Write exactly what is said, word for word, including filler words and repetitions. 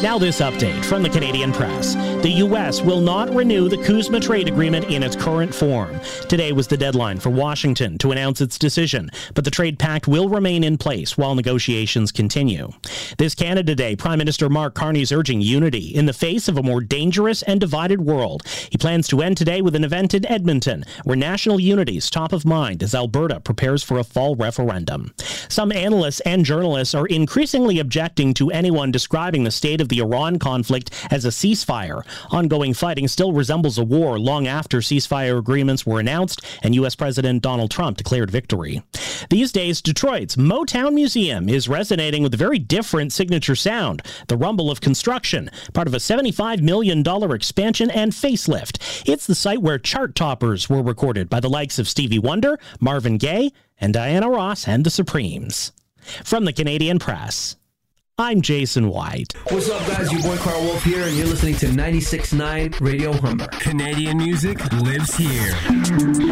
Now this update from the Canadian Press. The U S will not renew the CUSMA trade agreement in its current form. Today was the deadline for Washington to announce its decision, but the trade pact will remain in place while negotiations continue. This Canada Day, Prime Minister Mark Carney is urging unity in the face of a more dangerous and divided world. He plans to end today with an event in Edmonton, where national unity is top of mind as Alberta prepares for a fall referendum. Some analysts and journalists are increasingly objecting to anyone describing the state of the Iran conflict as a ceasefire. Ongoing fighting still resembles a war long after ceasefire agreements were announced and U S President Donald Trump declared victory. These days, Detroit's Motown Museum is resonating with a very different signature sound, the rumble of construction, part of a seventy-five million dollars expansion and facelift. It's the site where chart toppers were recorded by the likes of Stevie Wonder, Marvin Gaye, and Diana Ross and the Supremes. From the Canadian Press, I'm Jason White. What's up, guys? Your boy Carl Wolf here, and you're listening to ninety-six point nine Radio Humber. Canadian music lives here.